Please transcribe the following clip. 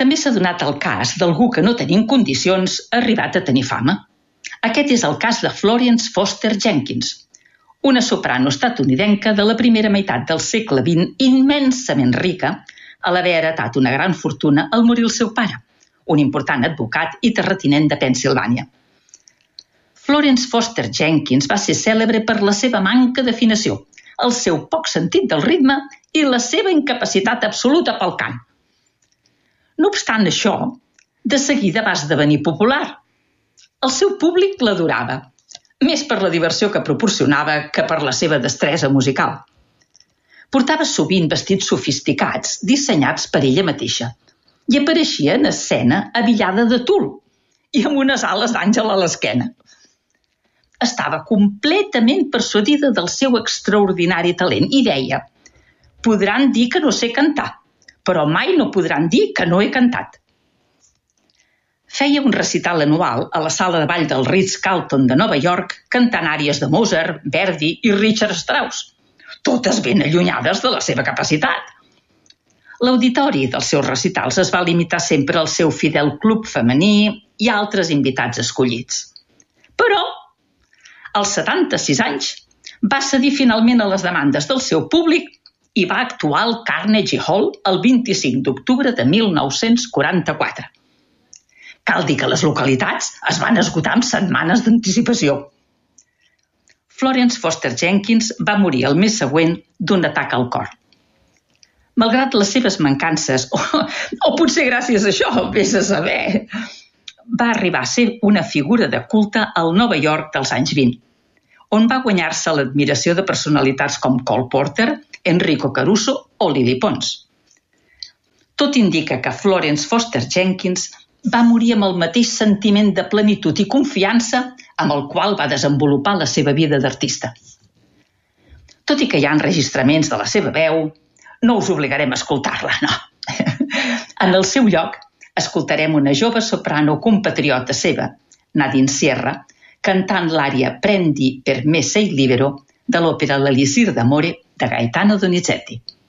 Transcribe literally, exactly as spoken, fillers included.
També s'ha donat el cas d'algú que no tenint condicions ha arribat a tenir fama. Aquest és el cas de Florence Foster Jenkins, una soprano estatunidenca de la primera meitat del segle vint, immensament rica, a l'haver heretat una gran fortuna al morir el seu pare, un important advocat i terratinent de Pennsilvània. Florence Foster Jenkins va ser cèlebre per la seva manca d'afinació, el seu poc sentit del ritme i la seva incapacitat absoluta pel cant. No obstant això, de seguida va esdevenir popular. El seu públic l'adorava, més per la diversió que proporcionava que per la seva destresa musical. Portava sovint vestits sofisticats, dissenyats per ella mateixa, i apareixia en escena abillada de tul i amb unes ales d'àngel a l'esquena. Estava completament persuadida del seu extraordinari talent i deia: «Podran dir que no sé cantar, però mai no podran dir que no he cantat». Feia un recital anual a la sala de ball del Ritz-Carlton de Nova York cantant àries de Mozart, Verdi i Richard Strauss, totes ben allunyades de la seva capacitat. L'auditori dels seus recitals es va limitar sempre al seu fidel club femení i altres invitats escollits. Però, als setanta-sis anys, va cedir finalment a les demandes del seu públic i va actuar al Carnegie Hall el vint-i-cinc d'octubre de mil nou-cents quaranta-quatre. Cal dir que les localitats es van esgotar amb setmanes d'anticipació. Florence Foster Jenkins va morir el mes següent d'un atac al cor. Malgrat les seves mancances, o, o potser gràcies a això, vés a saber, va arribar a ser una figura de culte al Nova York dels anys vint, on va guanyar-se l'admiració de personalitats com Cole Porter, Enrico Caruso o Lily Pons. Tot indica que Florence Foster Jenkins va morir amb el mateix sentiment de plenitud i confiança amb el qual va desenvolupar la seva vida d'artista. Tot i que hi ha enregistraments de la seva veu, no us obligarem a escoltar-la, no. En el seu lloc, escoltarem una jove soprano compatriota seva, Nadine Sierra, cantant l'ària Prendi per me sei libero de l'òpera L'Elisir d'Amore de Gaetano Donizetti.